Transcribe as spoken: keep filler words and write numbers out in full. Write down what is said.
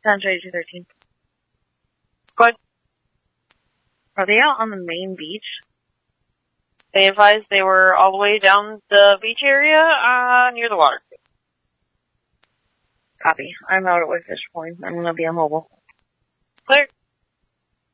Sounds ready to thirteen. Go ahead. Are they out on the main beach? They advised they were all the way down the beach area, uh, near the water. Copy. I'm out at Whitefish Point. I'm gonna be immobile.